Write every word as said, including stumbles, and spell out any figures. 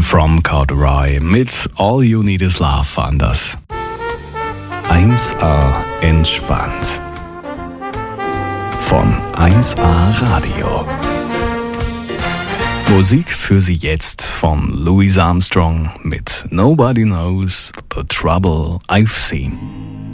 from Corduroy mit All You Need Is Love waren das. eins A entspannt. Von eins A Radio. Musik für Sie jetzt von Louis Armstrong mit Nobody Knows the Trouble I've Seen.